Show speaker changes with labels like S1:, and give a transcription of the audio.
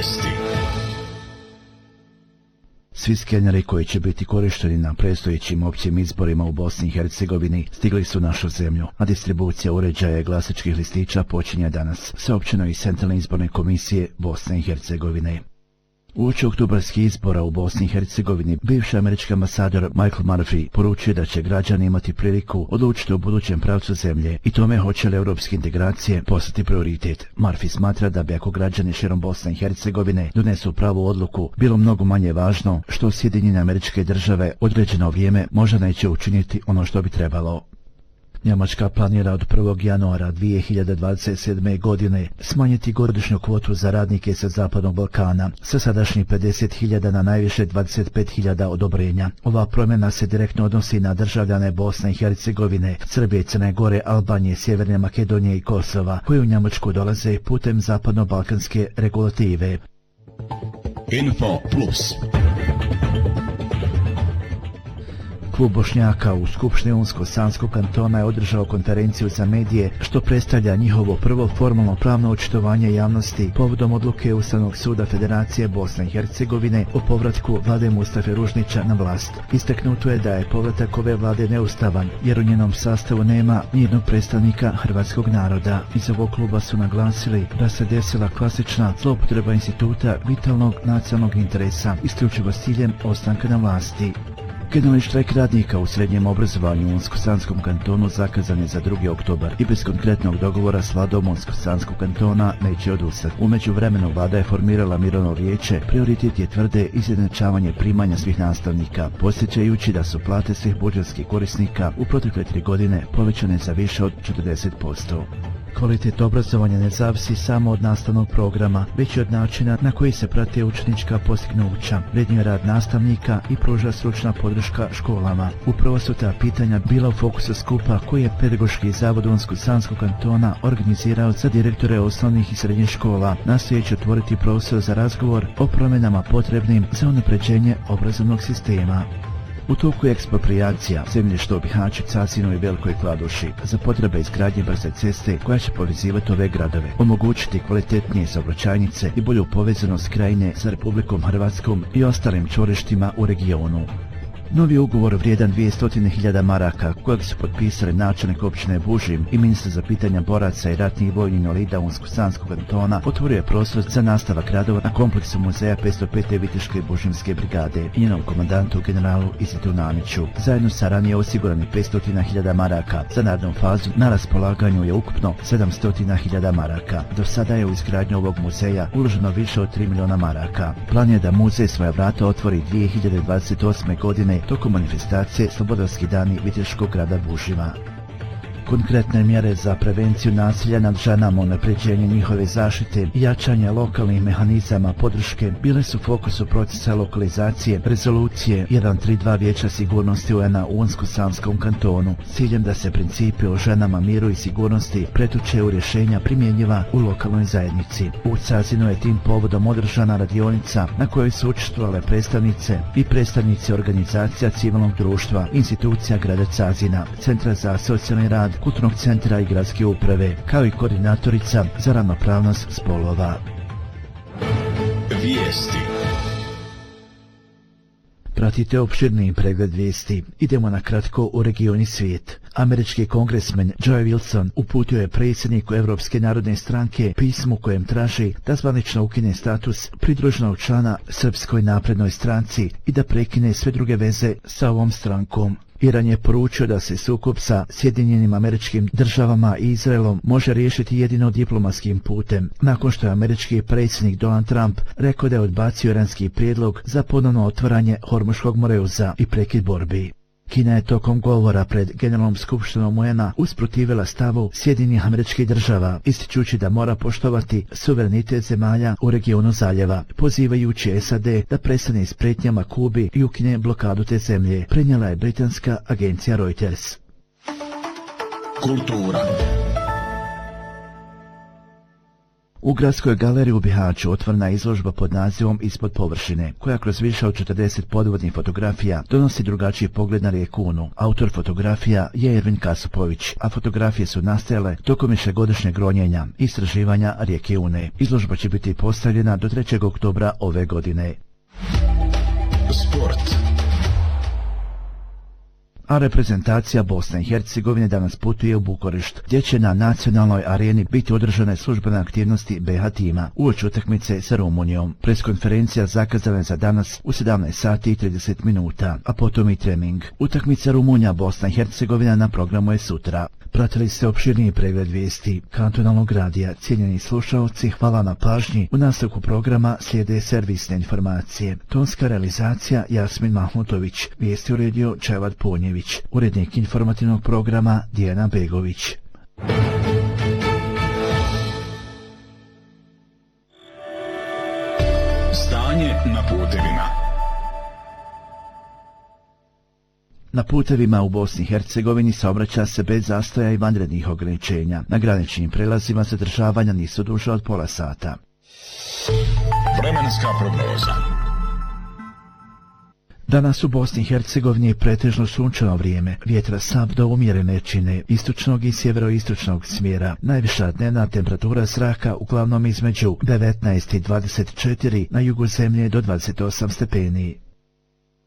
S1: Vijesti.
S2: Svi skeneri koji će biti korišteni na predstojećim općim izborima u Bosni i Hercegovini stigli su u našu zemlju, a distribucija uređaja i glasačkih listića počinje danas, saopćeno iz Centralne izborne komisije Bosne i Hercegovine. Uoči oktobarskih izbora u Bosni i Hercegovini, bivši američki ambasador Michael Murphy poručuje da će građani imati priliku odlučiti o budućem pravcu zemlje i tome hoće li europske integracije postati prioritet. Murphy smatra da bi ako građani širom Bosne i Hercegovine donesu pravu odluku, bilo mnogo manje važno što Sjedinjene Američke Države određeno vrijeme možda neće učiniti ono što bi trebalo. Njemačka planira od 1. januara 2027. godine smanjiti godišnju kvotu za radnike sa Zapadnog Balkana sa sadašnjih 50.000 na najviše 25.000 odobrenja. Ova promjena se direktno odnosi na državljane Bosne i Hercegovine, Srbije, Crne Gore, Albanije, Sjeverne Makedonije i Kosova, koji u Njemačku dolaze putem zapadno-balkanske regulative.
S1: Info Plus.
S2: Klub Bošnjaka u Skupštini Unsko-Sanskog kantona je održao konferenciju za medije, što predstavlja njihovo prvo formalno pravno očitovanje javnosti povodom odluke Ustavnog suda Federacije Bosne i Hercegovine o povratku vlade Mustafe Ružnića na vlast. Istaknuto je da je povratak ove vlade neustavan, jer u njenom sastavu nema nijednog predstavnika hrvatskog naroda. Iz ovog kluba su naglasili da se desila klasična zloupotreba instituta vitalnog nacionalnog interesa, isključivo s ciljem ostanka na vlasti. Generalni štrajk radnika u srednjem obrazovanju u Unsko-Sanskom kantonu zakazan je za 2. oktobar i bez konkretnog dogovora s vladom Unsko-Sanskog kantona neće odustati. U međuvremenu vlada je formirala mirovno vijeće, prioritet je tvrde izjednačavanje primanja svih nastavnika, podsjećajući da su plate svih budžetskih korisnika u protekle 3 godine povećane za više od 40%. Kvalitet obrazovanja ne zavisi samo od nastavnog programa, već i od načina na koji se prate učenička postignuća, vrednuje rad nastavnika i pruža stručna podrška školama. Upravo su ta pitanja bila u fokusu skupa koji je Pedagoški zavod Unsko-Sanskog kantona organizirao za direktore osnovnih i srednjih škola, nastojeći otvoriti prostor za razgovor o promjenama potrebnim za unapređenje obrazovnog sistema. U toku je eksproprijacija zemljišta u Bihaću, Cazinu i Velikoj Kladuši za potrebe izgradnje brze ceste koja će povezivati ove gradove, omogućiti kvalitetnije saobraćajnice i bolju povezanost krajine sa Republikom Hrvatskom i ostalim čvorištima u regionu. Novi ugovor vrijedan 200.000 maraka, kojeg su potpisali načelnik općine Bužim i ministar za pitanja boraca i ratnih vojnih invalida Unsko-Sanskog kantona, otvorio je prostor za nastavak radova na kompleksu muzeja 505. Viteške Bužimske brigade i njenom komandantu generalu Izitu Naniću. Zajedno sa ranije osigurani 500.000 maraka, za narednu fazu na raspolaganju je ukupno 700.000 maraka. Do sada je u izgradnju ovog muzeja uloženo više od 3 miliona maraka. Plan je da muzej svoja vrata otvori 2028. godine tokom manifestacije Slobodarski dani Viteškog grada Bužima. Konkretne mjere za prevenciju nasilja nad ženama, unapređenje njihove zaštite i jačanje lokalnih mehanizama podrške bile su fokusu procesa lokalizacije rezolucije 132 Vijeća sigurnosti UN-a u Unsko-Sanskom kantonu, s ciljem da se principi o ženama, miru i sigurnosti pretuče u rješenja primjenjiva u lokalnoj zajednici. U Cazinu je tim povodom održana radionica na kojoj su učestvovale predstavnice i predstavnici organizacija civilnog društva, institucija grada Cazina, Centra za socijalni rad, Kulturnog centra i gradske uprave, kao i koordinatorica za ravnopravnost spolova.
S1: Vijesti.
S2: Pratite opširniji pregled vijesti. Idemo na kratko u region i svijet. Američki kongresmen Joe Wilson uputio je predsjedniku Europske narodne stranke pismo kojem traži da zvanično ukine status pridruženog člana Srpskoj naprednoj stranci i da prekine sve druge veze sa ovom strankom. Iran je poručio da se sukob sa Sjedinjenim Američkim Državama i Izraelom može riješiti jedino diplomatskim putem, nakon što je američki predsjednik Donald Trump rekao da je odbacio iranski prijedlog za ponovno otvaranje Hormuškog moreuza i prekid borbi. Kina je tokom govora pred Generalnom skupštinom UN-a usprotivila stavu Sjedinjenih Američkih Država, ističući da mora poštovati suverenitet zemalja u regionu zaljeva, pozivajući SAD da prestane s prijetnjama Kubi i ukine blokadu te zemlje, prenijela je britanska agencija Reuters.
S1: Kultura.
S2: U Gradskoj galeriji u Bihaću otvorena je izložba pod nazivom Ispod površine, koja kroz više od 40 podvodnih fotografija donosi drugačiji pogled na rijeku Unu. Autor fotografija je Ervin Kasupović, a fotografije su nastajale tokom višegodišnjeg ronjenja i istraživanja rijeke Une. Izložba će biti postavljena do 3. oktobra ove godine.
S1: Sport.
S2: A reprezentacija Bosne i Hercegovine danas putuje u Bukurešt, gdje će na nacionalnoj areni biti održane službene aktivnosti BH tima uoči utakmice sa Rumunijom. Preskonferencija zakazana je za danas u 17 sati i 30 minuta, a potom i trening. Utakmica Rumunija Bosna i Hercegovina na programu je sutra. Pratili ste opširniji pregled vijesti kantonalnog radija. Cijenjeni slušalci, hvala na pažnji. U nastavku programa slijede servisne informacije. Tonska realizacija Jasmin Mahmutović, vijesti uredio Čevad Ponjević, urednik informativnog programa Dijana Begović.
S1: Stanje na putevima.
S2: Na putevima u Bosni i Hercegovini saobraća se bez zastoja i vanrednih ograničenja. Na graničnim prelazima zadržavanja nisu duže od pola sata.
S1: Vremenska prognoza.
S2: Danas u Bosni i Hercegovini je pretežno sunčano vrijeme, vjetra slab do umjerene čine, istočnog i sjeveroistočnog smjera. Najviša dnevna temperatura zraka uglavnom između 19 i 24, na jugu zemlje do 28 stepeni.